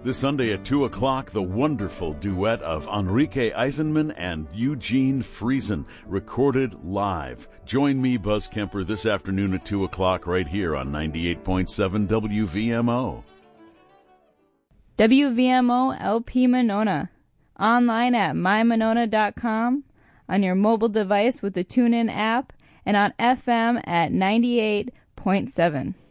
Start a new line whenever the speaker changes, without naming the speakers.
This Sunday at 2 o'clock, the wonderful duet of Enrique Eisenman and Eugene Friesen, recorded live. Join me, Buzz Kemper, this afternoon at 2 o'clock right here on 98.7 WVMO.
WVMO LP Monona. Online at mymonona.com, on your mobile device with the TuneIn app, and on FM at 98.7.